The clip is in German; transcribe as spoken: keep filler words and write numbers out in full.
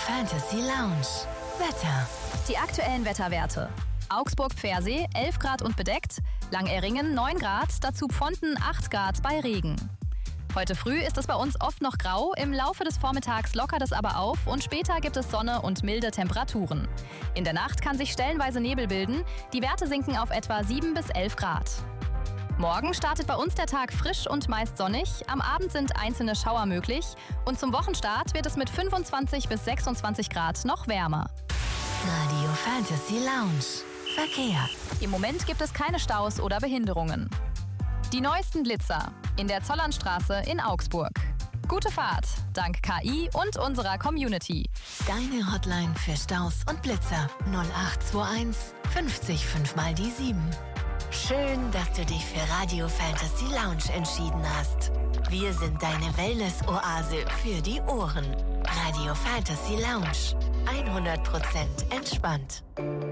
Fantasy Lounge. Wetter. Die aktuellen Wetterwerte. Augsburg-Pfersee elf Grad und bedeckt, Langerringen neun Grad, dazu Pfonten acht Grad bei Regen. Heute früh ist es bei uns oft noch grau, im Laufe des Vormittags lockert es aber auf und später gibt es Sonne und milde Temperaturen. In der Nacht kann sich stellenweise Nebel bilden, die Werte sinken auf etwa sieben bis elf Grad. Morgen startet bei uns der Tag frisch und meist sonnig, am Abend sind einzelne Schauer möglich und zum Wochenstart wird es mit fünfundzwanzig bis sechsundzwanzig Grad noch wärmer. Radio Fantasy Lounge. Verkehr. Im Moment gibt es keine Staus oder Behinderungen. Die neuesten Blitzer in der Zollernstraße in Augsburg. Gute Fahrt, dank K I und unserer Community. Deine Hotline für Staus und Blitzer null acht zwei eins fünfzig fünf mal die sieben. Schön, dass du dich für Radio Fantasy Lounge entschieden hast. Wir sind deine Wellness-Oase für die Ohren. Radio Fantasy Lounge. hundert Prozent entspannt.